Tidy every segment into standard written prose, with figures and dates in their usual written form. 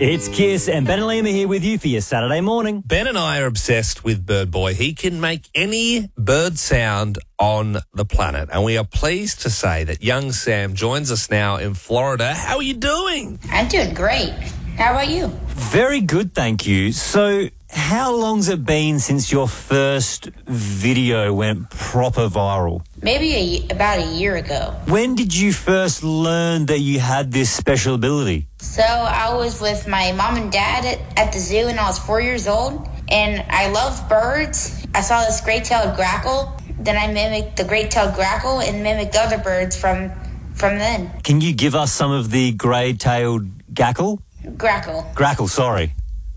It's Kiss and Ben and Liam are here with you for your Saturday morning. Ben and I are obsessed with Bird Boy. He can make any bird sound on the planet. And we are pleased to say that young Sam joins us now in Florida. How are you doing? I'm doing great. How about you? Very good, thank you. So, how long's it been since your first video went proper viral? Maybe about a year ago. When did you first learn that you had this special ability? So I was with my mom and dad at the zoo when I was 4 years old, and I loved birds. I saw this great-tailed grackle. Then I mimicked the great-tailed grackle and mimicked other birds from then. Can you give us some of the grey-tailed grackle? Grackle, sorry.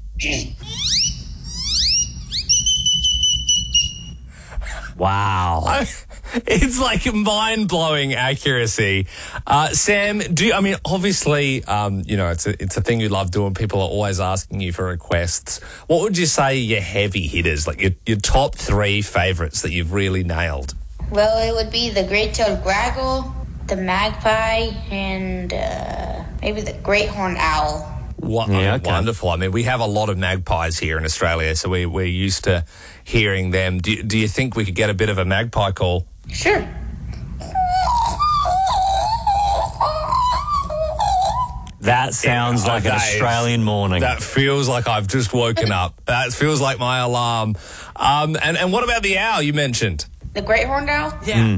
Wow. It's like mind-blowing accuracy. Sam, obviously, it's a thing you love doing. People are always asking you for requests. What would you say are your heavy hitters, like your top three favourites that you've really nailed? Well, it would be the great-tailed grackle, the magpie, and maybe the great horned owl. Wonderful. I mean, we have a lot of magpies here in Australia, so we're used to hearing them. Do you think we could get a bit of a magpie call? Sure. That sounds like an Australian morning. That feels like I've just woken up. That feels like my alarm. And what about the owl you mentioned? The great horned owl? Yeah.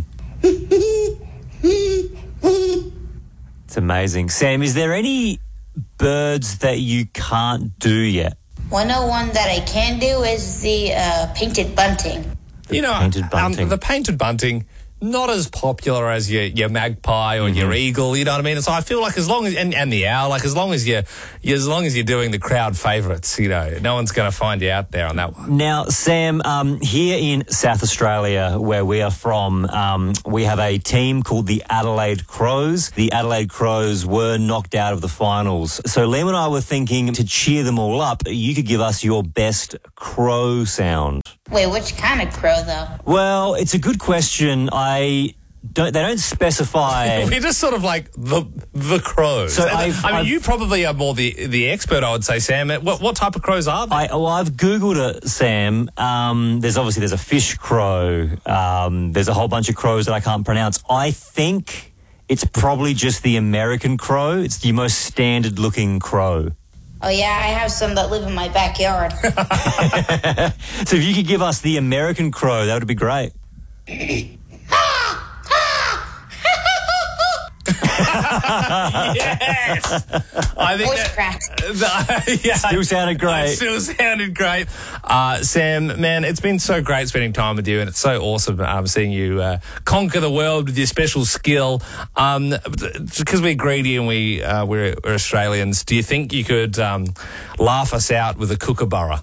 It's amazing. Sam, is there any birds that you can't do yet? 101 that I can do is the painted bunting. Painted bunting. The painted bunting, not as popular as your magpie or your eagle. You know what I mean? So I feel like as long as and the owl, like as long as you're doing the crowd favourites, no one's going to find you out there on that one. Now, Sam, here in South Australia, where we are from, we have a team called the Adelaide Crows. The Adelaide Crows were knocked out of the finals. So Liam and I were thinking to cheer them all up, you could give us your best crow sound. Wait, which kind of crow, though? Well, it's a good question. They don't specify. We're just sort of like the crows. So you probably are more the expert, I would say, Sam. What type of crows are they? I've Googled it, Sam. There's a fish crow. There's a whole bunch of crows that I can't pronounce. I think it's probably just the American crow. It's the most standard-looking crow. Oh, yeah, I have some that live in my backyard. So if you could give us the American crow, that would be great. Yes! I think Voice cracked. Still sounded great. Still sounded great. Sam, man, it's been so great spending time with you, and it's so awesome seeing you conquer the world with your special skill. Because we're greedy and we're Australians, do you think you could laugh us out with a kookaburra?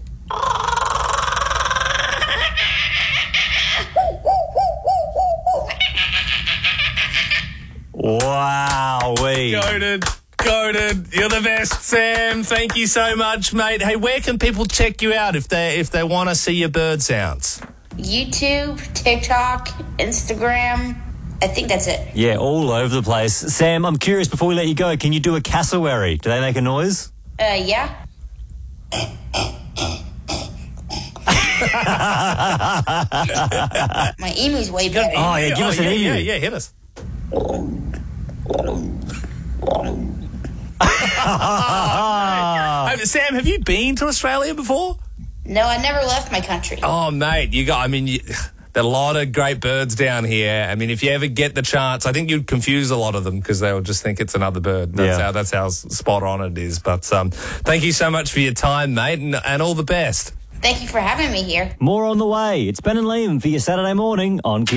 Wow-wee. Goated. You're the best, Sam. Thank you so much, mate. Hey, where can people check you out if they want to see your bird sounds? YouTube, TikTok, Instagram. I think that's it. Yeah, all over the place. Sam, I'm curious, before we let you go, can you do a cassowary? Do they make a noise? Yeah. My emu's way better. Oh, yeah, give us an emu. Yeah, hit us. Sam, have you been to Australia before? No, I never left my country. Oh, mate, there are a lot of great birds down here. I mean, if you ever get the chance, I think you'd confuse a lot of them because they'll just think it's another bird. That's how spot on it is. But thank you so much for your time, mate, and all the best. Thank you for having me here. More on the way. It's Ben and Liam for your Saturday morning on Kiss.